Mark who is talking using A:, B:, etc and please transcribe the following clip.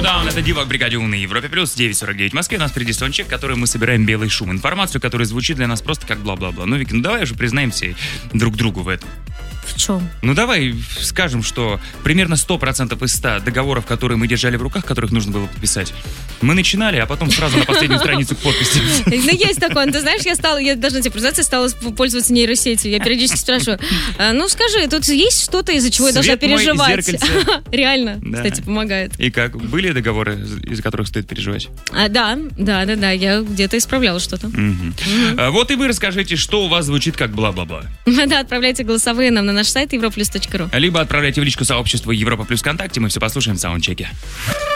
A: Countdown, это Дива в бригаде на Европе плюс 9:49 в Москве. У нас впереди саундчек, который мы собираем белый шум. Информацию, которая звучит для нас просто как бла-бла-бла. Ну, Вики, давай уже признаемся друг другу в этом.
B: В чем?
A: Ну, давай скажем, что примерно 100% из 100 договоров, которые мы держали в руках, которых нужно было подписать, мы начинали, а потом сразу на последнюю страницу к подписи.
B: Ну, есть такое. Ты знаешь, я должна тебе признаться, стала пользоваться нейросетью. Я периодически спрашиваю, ну, скажи, тут есть что-то, из-за чего я должна переживать? Реально, кстати, помогает.
A: И как? Были договоры, из-за которых стоит переживать?
B: Да, я где-то исправляла что-то.
A: Вот и вы расскажите, что у вас звучит как бла-бла-бла.
B: Да, отправляйте голосовые нам на наш сайт europlus.ru.
A: Либо отправляйте в личку сообщества Европа Плюс ВКонтакте, мы все послушаем в саундчеке.